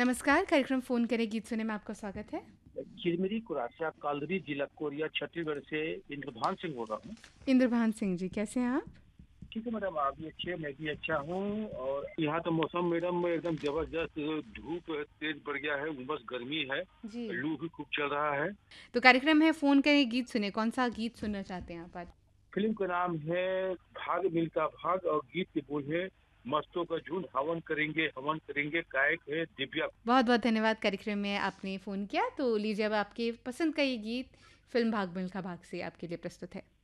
नमस्कार, कार्यक्रम फ़ोन करें गीत सुने में आपका स्वागत है। चिरमिरी कुरासा कालरी जिला कोरिया छत्तीसगढ़ से इंद्रभान सिंह बोल रहा हूँ। इंद्रभान सिंह जी, कैसे हैं आप? ठीक है मैडम, आप भी अच्छे, मैं भी अच्छा हूँ। और यहाँ तो मौसम मैडम में एकदम जबरदस्त धूप तेज बढ़ गया है, उमस गर्मी है, जी। लू भी खूब चल रहा है। तो कार्यक्रम है फ़ोन करें गीत सुने, कौन-सा गीत सुनना चाहते हैं आप आज? फिल्म का नाम है भाग मिल्खा भाग और गीत के बोल है मस्तों का झुंड हवन करेंगे, गायक है दिव्या। बहुत-बहुत धन्यवाद कार्यक्रम में आपने फ़ोन किया, तो लीजिए अब आपके पसंद का ये गीत फ़िल्म भाग मिल्खा भाग से आपके लिए प्रस्तुत है।